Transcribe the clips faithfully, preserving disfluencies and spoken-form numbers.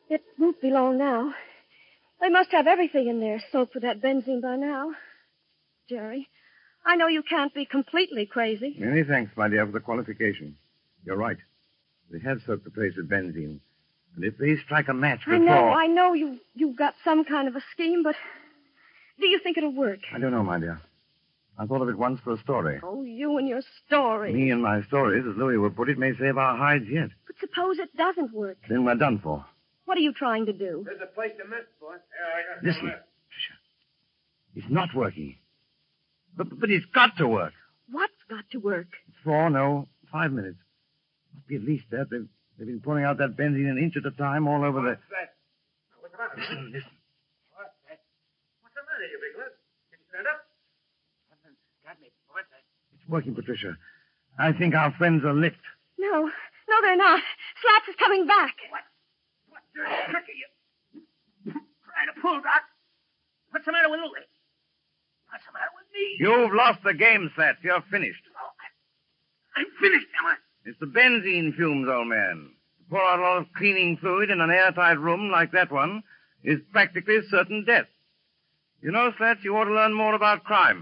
It won't be long now. They must have everything in there soaked with that benzene by now. Jerry, I know you can't be completely crazy. Many thanks, my dear, for the qualification. You're right. They have soaked the place with benzene. And if they strike a match before... I know, I know you, you've got some kind of a scheme, but do you think it'll work? I don't know, my dear. I thought of it once for a story. Oh, you and your story. Me and my stories, as Louis would put it, may save our hides yet. But suppose it doesn't work. Then we're done for. What are you trying to do? There's a place to miss, boy. Yeah, I got Listen, Tricia. It's not working. But, but it's got to work. What's got to work? It's four, no, five minutes. Must be at least that. They've, they've been pouring out that benzene an inch at a time all over the... What's that? What's the matter? Listen, listen. What's that? What's the matter, you big lad? Can you stand up? Got me. What's that? It's working, Patricia. I think our friends are licked. No, no, they're not. Slats is coming back. What? What dirty trick are you trying to pull, Doc? What's the matter with Louis? What's the matter with me? You've lost the game, Slats. You're finished. Oh, I, I'm finished, am I? It's the benzene fumes, old man. To pour out a lot of cleaning fluid in an airtight room like that one is practically certain death. You know, Slats, you ought to learn more about crime.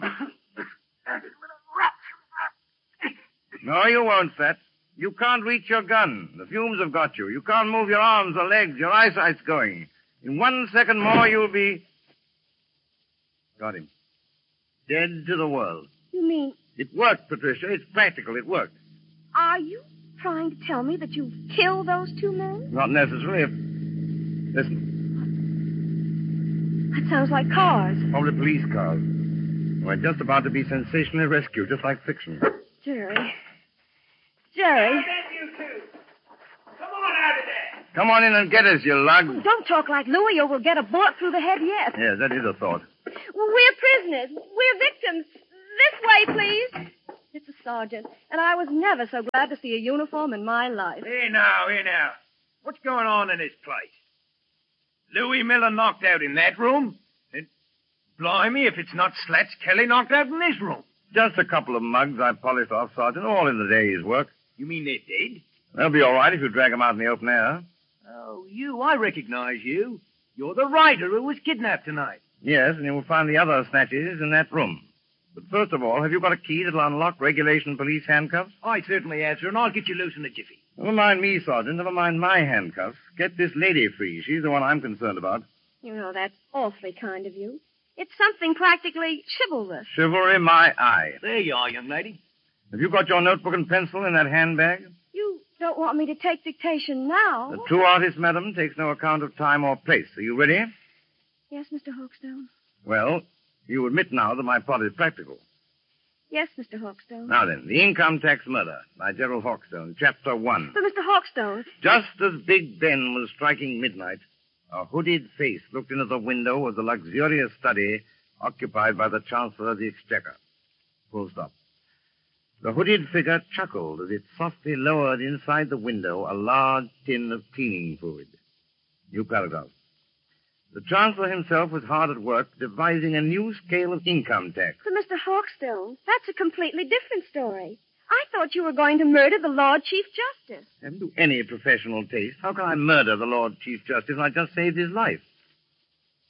No, you won't, Slats. You can't reach your gun. The fumes have got you. You can't move your arms or legs. Your eyesight's going. In one second more, you'll be... Got him. Dead to the world. You mean, It worked, Patricia. It's practical. It worked. are you trying to tell me that you've killed those two men? Not necessarily. If... Listen. That sounds like cars. Probably police cars. We're just about to be sensationally rescued, just like fiction. Jerry. Jerry. You two. Come on out of there. Come on in and get us, you lug. Don't talk like Louis or we'll get a bullet through the head yet. Yes, that is a thought. We're prisoners. We're victims. This way, please. It's a sergeant, and I was never so glad to see a uniform in my life. Here now, here now. What's going on in this place? Louis Miller knocked out in that room? And blimey, if it's not Slats Kelly knocked out in this room. Just a couple of mugs I polished off, Sergeant, all in the day's work. You mean they're dead? They'll be all right if you drag them out in the open air. Oh, you. I recognize you. You're the writer who was kidnapped tonight. Yes, and you will find the other snatches in that room. But first of all, have you got a key that'll unlock regulation police handcuffs? I certainly have, sir, and I'll get you loose in a jiffy. Never mind me, Sergeant. Never mind my handcuffs. Get this lady free. She's the one I'm concerned about. You know, that's awfully kind of you. It's something practically chivalrous. Chivalry, my eye. There you are, young lady. Have you got your notebook and pencil in that handbag? You don't want me to take dictation now? The true artist, madam, takes no account of time or place. Are you ready? Yes, Mister Hawkstone. Well, you admit now that my plot is practical. Yes, Mister Hawkstone. Now then, The Income Tax Murder by Gerald Hawkstone, Chapter one. But, Mister Hawkstone... Just as Big Ben was striking midnight, a hooded face looked into the window of the luxurious study occupied by the Chancellor of the Exchequer. Full stop. The hooded figure chuckled as it softly lowered inside the window a large tin of cleaning fluid. New paragraph. The Chancellor himself was hard at work devising a new scale of income tax. But, Mister Hawkstone, that's a completely different story. I thought you were going to murder the Lord Chief Justice. Haven't you any professional taste? How can I murder the Lord Chief Justice when I just saved his life?